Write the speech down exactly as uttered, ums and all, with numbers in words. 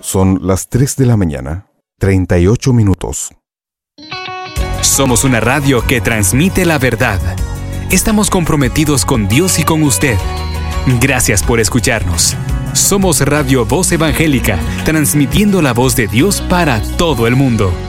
Son las tres de la mañana, treinta y ocho minutos. Somos una radio que transmite la verdad. Estamos comprometidos con Dios y con usted. Gracias por escucharnos. Somos Radio Voz Evangélica, transmitiendo la voz de Dios para todo el mundo.